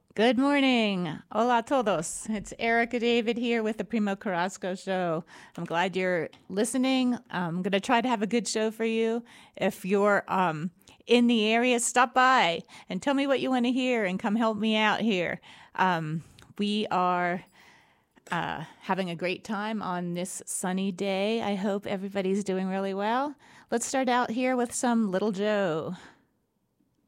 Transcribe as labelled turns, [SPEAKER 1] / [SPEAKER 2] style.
[SPEAKER 1] Good morning. Hola a todos. It's Erica David here with the Primo Carrasco Show. I'm glad you're listening. I'm going to try to have a good show for you. If you're in the area, stop by and tell me what you want to hear and come help me out here. We are having a great time on this sunny day. I hope everybody's doing really well. Let's start out here with some Little Joe.